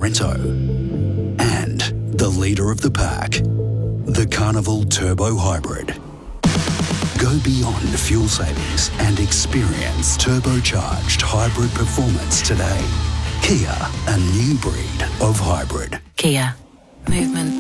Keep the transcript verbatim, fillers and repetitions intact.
Sorrento. And the leader of the pack, the Carnival Turbo Hybrid. Go beyond fuel savings and experience turbocharged hybrid performance today. Kia, a new breed of hybrid. Kia. Movement